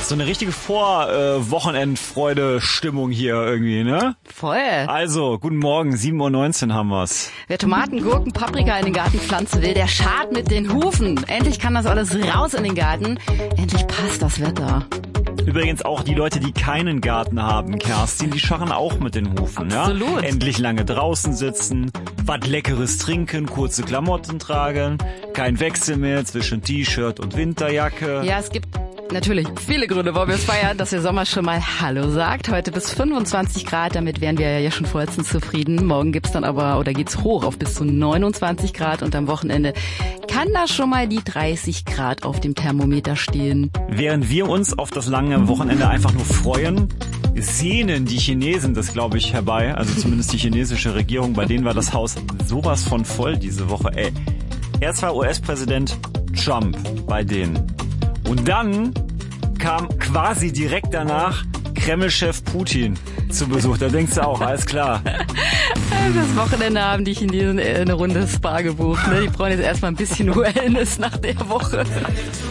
So eine richtige Wochenendfreude-Stimmung hier irgendwie, ne? Voll. Also, guten Morgen, 7:19 Uhr haben wir's. Wer Tomaten, Gurken, Paprika in den Garten pflanzen will, der schart mit den Hufen. Endlich kann das alles raus in den Garten. Endlich passt das Wetter. Übrigens auch die Leute, die keinen Garten haben, Kerstin, die scharren auch mit den Hufen. Absolut. Ja? Endlich lange draußen sitzen, was Leckeres trinken, kurze Klamotten tragen, kein Wechsel mehr zwischen T-Shirt und Winterjacke. Ja, es gibt natürlich viele Gründe, warum wir es feiern, dass der Sommer schon mal Hallo sagt. Heute bis 25 Grad, damit wären wir ja schon vollstens zufrieden. Morgen geht's dann aber, oder geht's hoch auf bis zu 29 Grad und am Wochenende kann da schon mal die 30 Grad auf dem Thermometer stehen. Während wir uns auf das lange Wochenende einfach nur freuen, sehnen die Chinesen das, glaube ich, herbei. Also zumindest die chinesische Regierung, bei denen war das Haus sowas von voll diese Woche. Erst war US-Präsident Trump bei denen. Und dann kam quasi direkt danach Kreml-Chef Putin zu Besuch. Da denkst du auch, alles klar. Das Wochenende haben die Chinesen eine Runde Spa gebucht. Ne? Die brauchen jetzt erstmal ein bisschen Wellness nach der Woche.